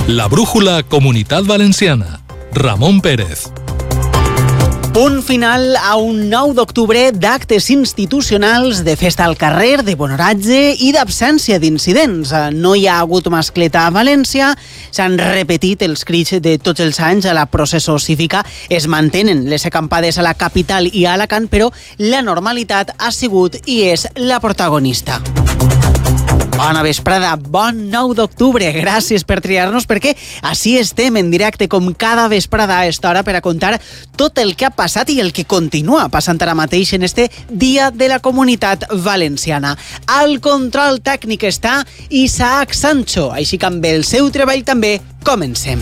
La brújula Comunitat Valenciana. Ramon Pérez. Punt final a un 9 d'octubre d'actes institucionals, de festa al carrer, de bon oratge i d'absència d'incidents. No hi ha hagut mascleta a València, s'han repetit els crits de tots els anys a la processó cívica, es mantenen les acampades a la capital i a Alacant, però la normalitat ha sigut i és la protagonista. Bona vesprada, bon 9 d'octubre. Gràcies per triar-nos perquè així estem en directe com cada vesprada a esta hora per a contar tot el que ha passat i el que continua passant ara mateix en este Dia de la Comunitat Valenciana. Al control tècnic està Isaac Sancho, així que amb el seu treball també comencem.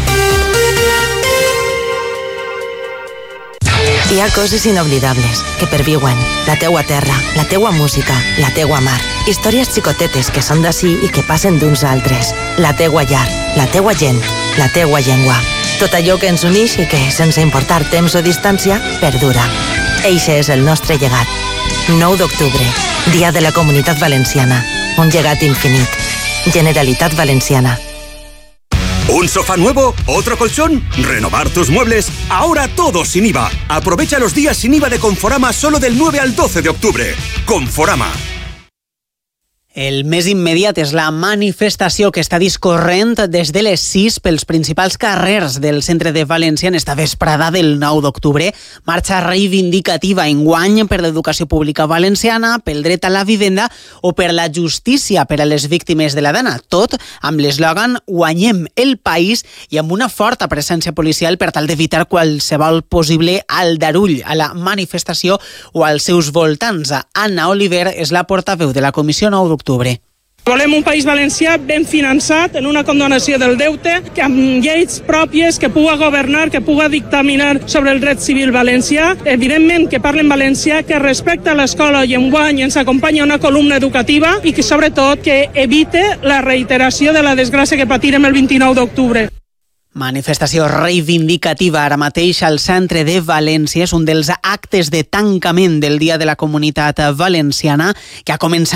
Hi ha coses inoblidables que perviuen. La teua terra, la teua música, la teua mar. Històries xicotetes que són d'ací i que passen d'uns a altres. La teua llar, la teua gent, la teua llengua. Tot allò que ens uneix i que, sense importar temps o distància, perdura. Eixe és el nostre llegat. 9 d'octubre, Dia de la Comunitat Valenciana. Un llegat infinit. Generalitat Valenciana. ¿Un sofá nuevo? ¿Otro colchón? ¿Renovar tus muebles? Ahora todo sin IVA. Aprovecha los días sin IVA de Conforama solo del 9 al 12 de octubre. Conforama. El més immediat és la manifestació que està discorrent des de les 6 pels principals carrers del centre de València en esta vesprada del 9 d'octubre. Marxa reivindicativa enguany per l'educació pública valenciana, pel dret a la vivenda o per la justícia per a les víctimes de la dana. Tot amb l'eslògan Guanyem el país i amb una forta presència policial per tal d'evitar qualsevol possible aldarull a la manifestació o als seus voltants. Anna Oliver és la portaveu de la Comissió 9 d'octubre. Volem un país valencià ben finançat, en una condonació del deute, que amb lleis pròpies, que puga governar, que puga dictaminar sobre el dret civil valencià. Evidentment que parlen valencià, que respecta l'escola i enguany ens acompanya una columna educativa i que sobretot que evite la reiteració de la desgràcia que patirem el 29 d'octubre. Manifestació reivindicativa ara mateix al centre de València. És un dels actes de tancament del Dia de la Comunitat Valenciana que ha començat